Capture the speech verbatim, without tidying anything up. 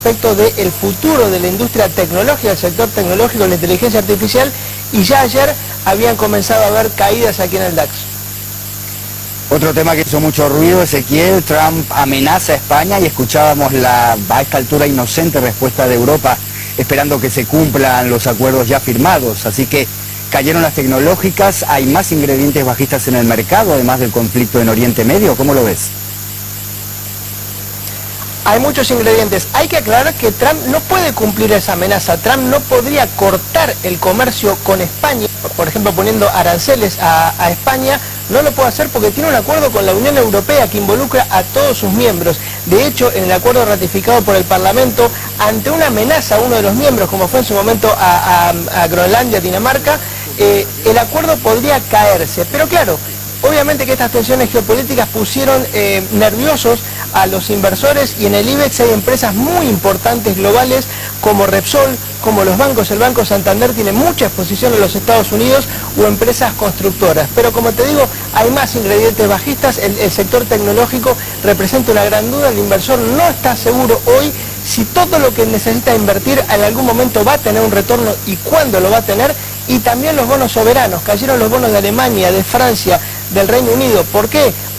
respecto del futuro de la industria tecnológica, el sector tecnológico de la inteligencia artificial, y ya ayer habían comenzado a haber caídas aquí en el DAX. Otro tema que hizo mucho ruido, Ezequiel, Trump amenaza a España y escuchábamos la a esta altura inocente respuesta de Europa, esperando que se cumplan los acuerdos ya firmados. Así que cayeron las tecnológicas, hay más ingredientes bajistas en el mercado, además del conflicto en Oriente Medio. ¿Cómo lo ves? Hay muchos ingredientes. Hay que aclarar que Trump no puede cumplir esa amenaza. Trump no podría cortar el comercio con España, por ejemplo poniendo aranceles a, a España. No lo puede hacer porque tiene un acuerdo con la Unión Europea que involucra a todos sus miembros. De hecho, en el acuerdo ratificado por el Parlamento, ante una amenaza a uno de los miembros, como fue en su momento a, a, a Groenlandia, Dinamarca, eh, el acuerdo podría caerse. Pero claro, obviamente que estas tensiones geopolíticas pusieron eh, nerviosos a los inversores, y en el IBEX hay empresas muy importantes globales como Repsol, como los bancos. El Banco Santander tiene mucha exposición en los Estados Unidos, o empresas constructoras. Pero como te digo, hay más ingredientes bajistas. El, el sector tecnológico representa una gran duda. El inversor no está seguro hoy si todo lo que necesita invertir en algún momento va a tener un retorno y cuándo lo va a tener. Y también los bonos soberanos. Cayeron los bonos de Alemania, de Francia, del Reino Unido. ¿Por qué?